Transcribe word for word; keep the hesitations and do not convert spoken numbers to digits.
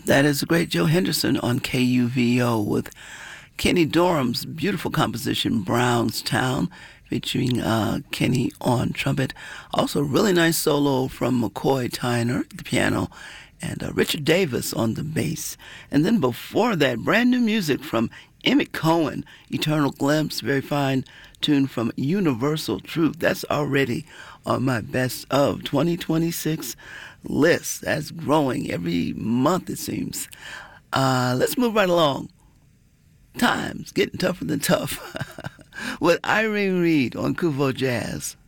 That is the great Joe Henderson on K U V O with Kenny Dorham's beautiful composition Brownstown, featuring uh, Kenny on trumpet. Also, really nice solo from McCoy Tyner at the piano and uh, Richard Davis on the bass. And then before that, brand new music from Emmett Cohen, Eternal Glimpse, very fine tune from Universal Truth. That's already on my best of twenty twenty-six list. That's growing every month, it seems. Uh, let's move right along. Times getting tougher than tough with Irene Reed on Kuvo Jazz.